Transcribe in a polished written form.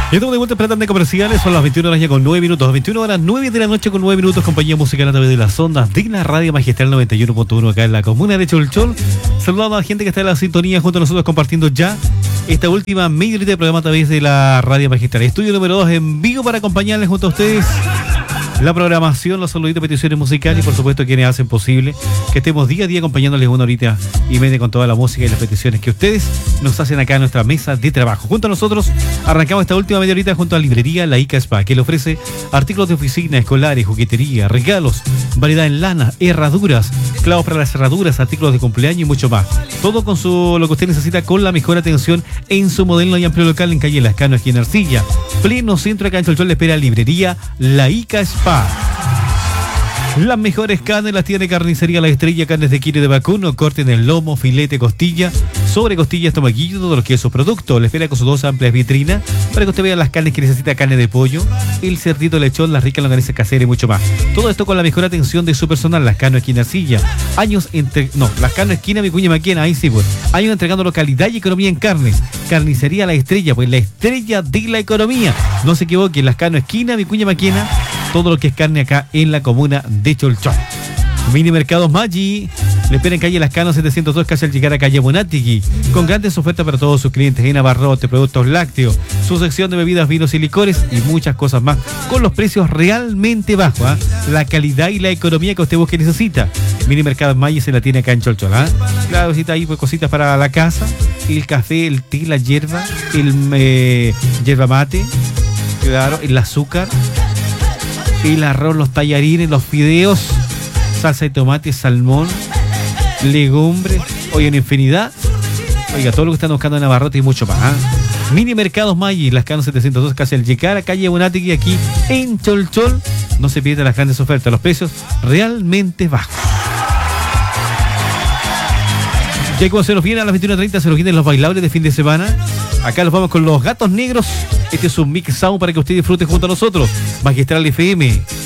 Ya estamos de vuelta en Plata Comerciales, son las 21 horas ya con 9 minutos, 21 horas 9 de la noche con 9 minutos, compañía musical a través de las ondas de la Radio Magistral 91.1 acá en la comuna de Cholchol. Saludamos a la gente que está en la sintonía junto a nosotros compartiendo ya esta última media horita de programa a través de la Radio Magistral. Estudio número 2 en vivo para acompañarles junto a ustedes. La programación, los saluditos, peticiones musicales y por supuesto quienes hacen posible que estemos día a día acompañándoles una horita y media con toda la música y las peticiones que ustedes nos hacen acá en nuestra mesa de trabajo. Junto a nosotros arrancamos esta última media horita junto a Librería La Ica Spa, que le ofrece artículos de oficina, escolares, juguetería, regalos, variedad en lana, herraduras, clavos para las herraduras, artículos de cumpleaños y mucho más. Todo con lo que usted necesita con la mejor atención en su moderno y amplio local en calle Lascano, aquí en Arcilla. Pleno centro acá en Cholchol le espera Librería La Ica Spa. Las mejores carnes las tiene Carnicería La Estrella, carnes de kilo de vacuno, corte en el lomo, filete, costilla, sobre costilla, estomaguillo, todo lo que es su producto. Le espera con sus dos amplias vitrinas para que usted vea las carnes que necesita: carne de pollo, el cerdito lechón, la rica longaniza casera y mucho más. Todo esto con la mejor atención de su personal. Lascano Esquina Arcilla. Lascano Esquina Vicuña Maquena, ahí sí pues. Años entregándolo calidad y economía en carnes. Carnicería La Estrella, pues la estrella de la economía. No se equivoque, Lascano Esquina Vicuña Maquena. Todo lo que es carne acá en la comuna de Cholchol. Mini Mercados Maggi le espera en calle Lascano 702, casi al llegar a calle Bonatigui, con grandes ofertas para todos sus clientes en abarrote, productos lácteos, su sección de bebidas, vinos y licores y muchas cosas más, con los precios realmente bajos, ¿eh? La calidad y la economía que usted busque y necesita. Mini Mercados Maggi se la tiene acá en Cholchol, ¿eh? Claro, necesita ahí pues cositas para la casa, el café, el té, la hierba, el hierba mate, claro, el azúcar, el arroz, los tallarines, los fideos, salsa de tomate, salmón, legumbres, oye, en infinidad. Oiga, todo lo que están buscando en abarrote y mucho más, ¿eh? Mini Mercados Maggi, Lascano 702, casi al llegar a calle Bonatigui, aquí en Cholchol. No se pierdan las grandes ofertas, los precios realmente bajos. Ya como se nos viene a las 21:30, se nos vienen los bailables de fin de semana. Acá los vamos con los Gatos Negros. Este es un mix sound para que usted disfrute junto a nosotros. Magistral FM